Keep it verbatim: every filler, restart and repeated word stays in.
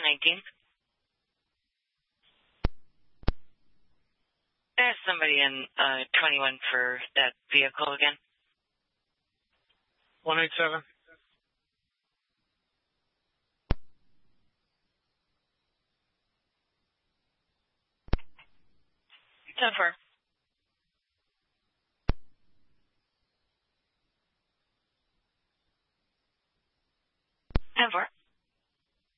nineteen. There's somebody in uh, twenty-one for that vehicle again. one eight seven. ten four.